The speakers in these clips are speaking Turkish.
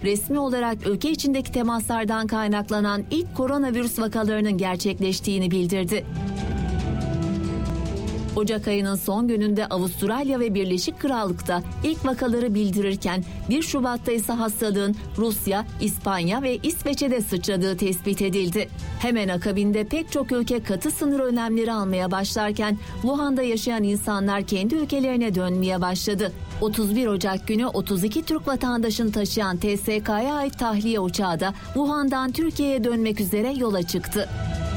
resmi olarak ülke içindeki temaslardan kaynaklanan ilk koronavirüs vakalarının gerçekleştiğini bildirdi. Ocak ayının son gününde Avustralya ve Birleşik Krallık'ta ilk vakaları bildirirken 1 Şubat'ta ise hastalığın Rusya, İspanya ve İsveç'e sıçradığı tespit edildi. Hemen akabinde pek çok ülke katı sınır önlemleri almaya başlarken Wuhan'da yaşayan insanlar kendi ülkelerine dönmeye başladı. 31 Ocak günü 32 Türk vatandaşını taşıyan TSK'ya ait tahliye uçağı da Wuhan'dan Türkiye'ye dönmek üzere yola çıktı.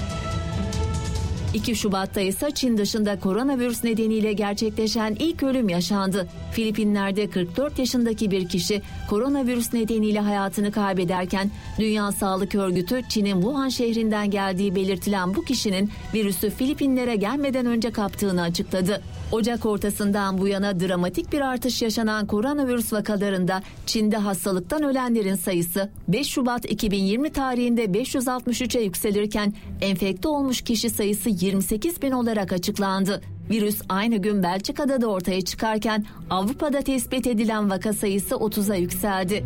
2 Şubat'ta ise Çin dışında koronavirüs nedeniyle gerçekleşen ilk ölüm yaşandı. Filipinler'de 44 yaşındaki bir kişi koronavirüs nedeniyle hayatını kaybederken Dünya Sağlık Örgütü Çin'in Wuhan şehrinden geldiği belirtilen bu kişinin virüsü Filipinlere gelmeden önce kaptığını açıkladı. Ocak ortasından bu yana dramatik bir artış yaşanan koronavirüs vakalarında Çin'de hastalıktan ölenlerin sayısı 5 Şubat 2020 tarihinde 563'e yükselirken enfekte olmuş kişi sayısı 28.000 olarak açıklandı. Virüs aynı gün Belçika'da da ortaya çıkarken Avrupa'da tespit edilen vaka sayısı 30'a yükseldi.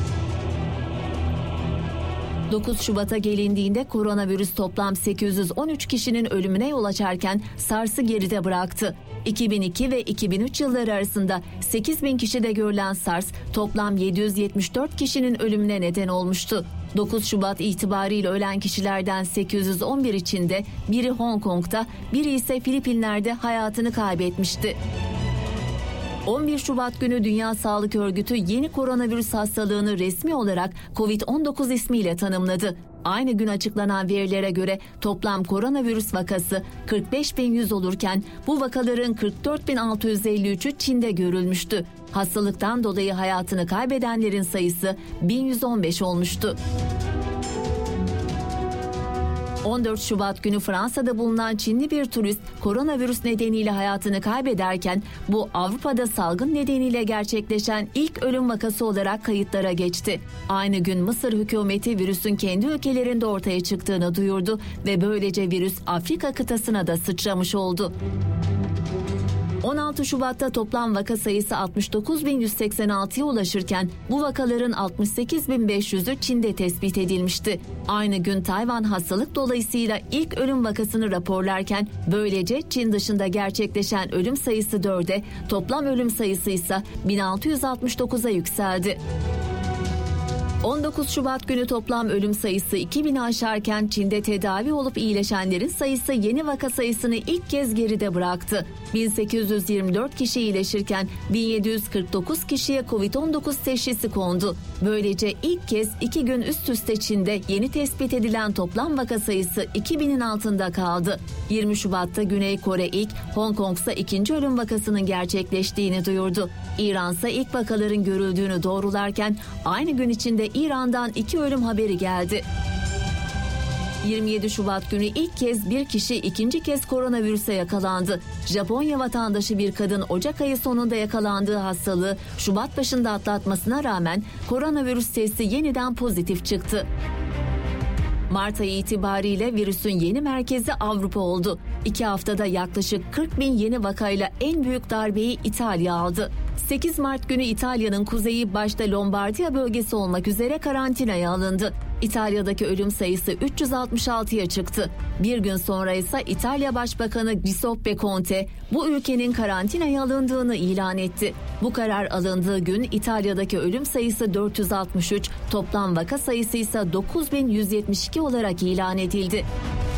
9 Şubat'a gelindiğinde koronavirüs toplam 813 kişinin ölümüne yol açarken SARS'ı geride bıraktı. 2002 ve 2003 yılları arasında 8.000 kişide görülen SARS toplam 774 kişinin ölümüne neden olmuştu. 9 Şubat itibariyle ölen kişilerden 811 içinde biri Hong Kong'da, biri ise Filipinler'de hayatını kaybetmişti. 11 Şubat günü Dünya Sağlık Örgütü yeni koronavirüs hastalığını resmi olarak COVID-19 ismiyle tanımladı. Aynı gün açıklanan verilere göre toplam koronavirüs vakası 45.100 olurken bu vakaların 44.653'ü Çin'de görülmüştü. Hastalıktan dolayı hayatını kaybedenlerin sayısı 1115 olmuştu. 14 Şubat günü Fransa'da bulunan Çinli bir turist koronavirüs nedeniyle hayatını kaybederken bu Avrupa'da salgın nedeniyle gerçekleşen ilk ölüm vakası olarak kayıtlara geçti. Aynı gün Mısır hükümeti virüsün kendi ülkelerinde ortaya çıktığını duyurdu ve böylece virüs Afrika kıtasına da sıçramış oldu. 16 Şubat'ta toplam vaka sayısı 69.186'ya ulaşırken bu vakaların 68.500'ü Çin'de tespit edilmişti. Aynı gün Tayvan hastalık dolayısıyla ilk ölüm vakasını raporlarken böylece Çin dışında gerçekleşen ölüm sayısı 4'e, toplam ölüm sayısı ise 1669'a yükseldi. 19 Şubat günü toplam ölüm sayısı 2000'i aşarken Çin'de tedavi olup iyileşenlerin sayısı yeni vaka sayısını ilk kez geride bıraktı. 1824 kişi iyileşirken 1749 kişiye Covid-19 teşhisi kondu. Böylece ilk kez 2 gün üst üste Çin'de yeni tespit edilen toplam vaka sayısı 2000'in altında kaldı. 20 Şubat'ta Güney Kore ilk, Hong Kong'sa ikinci ölüm vakasının gerçekleştiğini duyurdu. İran'sa ilk vakaların görüldüğünü doğrularken aynı gün içinde İran'dan 2 ölüm haberi geldi. 27 Şubat günü ilk kez bir kişi ikinci kez koronavirüse yakalandı. Japonya vatandaşı bir kadın Ocak ayı sonunda yakalandığı hastalığı Şubat başında atlatmasına rağmen koronavirüs testi yeniden pozitif çıktı. Mart ayı itibariyle virüsün yeni merkezi Avrupa oldu. 2 haftada yaklaşık 40.000 yeni vakayla en büyük darbeyi İtalya aldı. 8 Mart günü İtalya'nın kuzeyi başta Lombardiya bölgesi olmak üzere karantinaya alındı. İtalya'daki ölüm sayısı 366'ya çıktı. Bir gün sonra ise İtalya Başbakanı Giuseppe Conte bu ülkenin karantinaya alındığını ilan etti. Bu karar alındığı gün İtalya'daki ölüm sayısı 463, toplam vaka sayısı ise 9.172 olarak ilan edildi.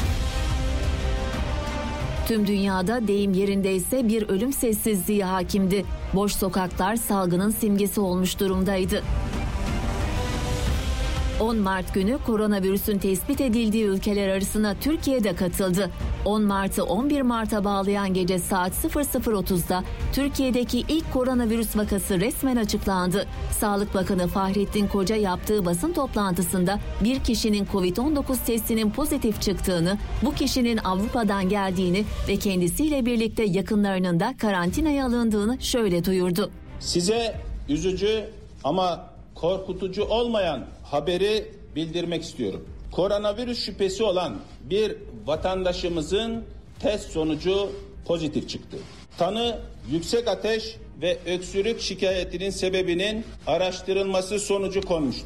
Tüm dünyada deyim yerindeyse bir ölüm sessizliği hakimdi. Boş sokaklar salgının simgesi olmuş durumdaydı. 10 Mart günü koronavirüsün tespit edildiği ülkeler arasına Türkiye de katıldı. 10 Mart'ı 11 Mart'a bağlayan gece saat 00.30'da Türkiye'deki ilk koronavirüs vakası resmen açıklandı. Sağlık Bakanı Fahrettin Koca yaptığı basın toplantısında bir kişinin Covid-19 testinin pozitif çıktığını, bu kişinin Avrupa'dan geldiğini ve kendisiyle birlikte yakınlarının da karantinaya alındığını şöyle duyurdu. Size üzücü ama korkutucu olmayan haberi bildirmek istiyorum. Koronavirüs şüphesi olan bir vatandaşımızın test sonucu pozitif çıktı. Tanı yüksek ateş ve öksürük şikayetinin sebebinin araştırılması sonucu konmuştur.